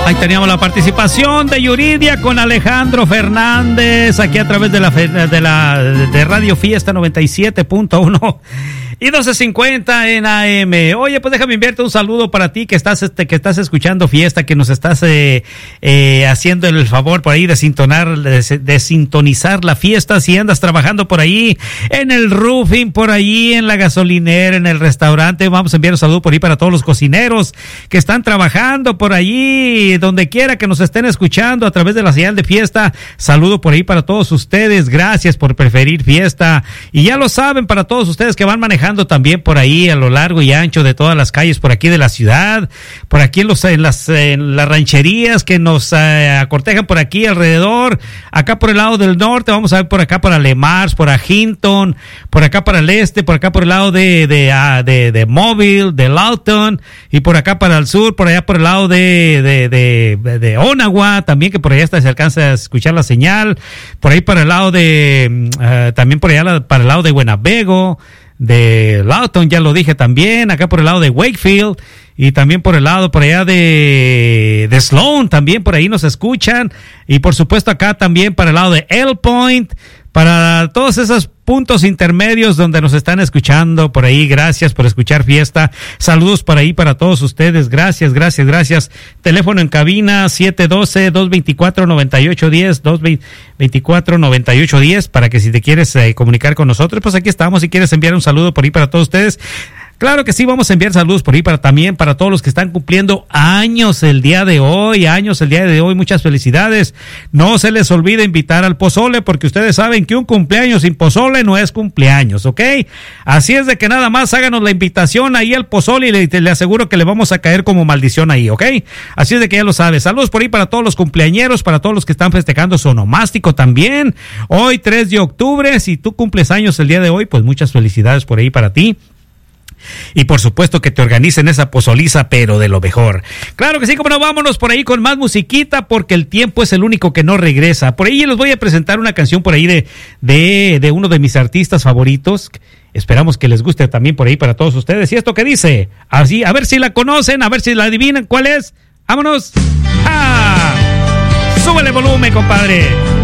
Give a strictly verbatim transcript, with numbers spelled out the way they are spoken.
Ahí teníamos la participación de Yuridia con Alejandro Fernández aquí a través de la de la de Radio Fiesta noventa y siete punto uno y doce cincuenta en A M. Oye, pues déjame enviarte un saludo para ti que estás este que estás escuchando Fiesta, que nos estás eh, eh, haciendo el favor por ahí de sintonar de, de sintonizar la fiesta. Si andas trabajando por ahí en el roofing, por ahí en la gasolinera, en el restaurante, vamos a enviar un saludo por ahí para todos los cocineros que están trabajando por allí, donde quiera que nos estén escuchando a través de la señal de Fiesta. Saludo por ahí para todos ustedes. Gracias por preferir Fiesta. Y ya lo saben, para todos ustedes que van manejando también por ahí a lo largo y ancho de todas las calles por aquí de la ciudad, por aquí en los en las en las rancherías que nos eh, acortejan por aquí alrededor, acá por el lado del norte, vamos a ver por acá para Le Mars, por a Hinton, por acá para el este, por acá por el lado de de uh, de, de Mobile, de Lawton, y por acá para el sur, por allá por el lado de de de, de, de Onagua, también que por allá hasta se alcanza a escuchar la señal, por ahí para el lado de uh, también por allá la, para el lado de Winnebago, de Lawton, ya lo dije también, acá por el lado de Wakefield, y también por el lado por allá de de Sloan, también por ahí nos escuchan, y por supuesto acá también para el lado de L Point, para todos esos puntos intermedios donde nos están escuchando por ahí. Gracias por escuchar Fiesta. Saludos por ahí para todos ustedes. Gracias, gracias, gracias. Teléfono en cabina siete uno dos, dos dos cuatro, nueve ocho uno cero, dos dos cuatro, nueve ocho uno cero, para que si te quieres eh, comunicar con nosotros, pues aquí estamos. Si quieres enviar un saludo por ahí para todos ustedes, claro que sí, vamos a enviar saludos por ahí para también para todos los que están cumpliendo años el día de hoy, años el día de hoy, muchas felicidades. No se les olvide invitar al pozole, porque ustedes saben que un cumpleaños sin pozole no es cumpleaños, ¿ok? Así es de que nada más háganos la invitación ahí al pozole y le, le aseguro que le vamos a caer como maldición ahí, ¿ok? Así es de que ya lo sabes. Saludos por ahí para todos los cumpleañeros, para todos los que están festejando su onomástico también. Hoy tres de octubre, si tú cumples años el día de hoy, pues muchas felicidades por ahí para ti. Y por supuesto que te organicen esa pozoliza, pero de lo mejor. Claro que sí, como no, vámonos por ahí con más musiquita, porque el tiempo es el único que no regresa. Por ahí les voy a presentar una canción por ahí de, de, de uno de mis artistas favoritos. Esperamos que les guste también por ahí para todos ustedes. Y esto que dice, así, a ver si la conocen, a ver si la adivinan cuál es. ¡Vámonos! ¡Ah! ¡Súbele volumen, compadre!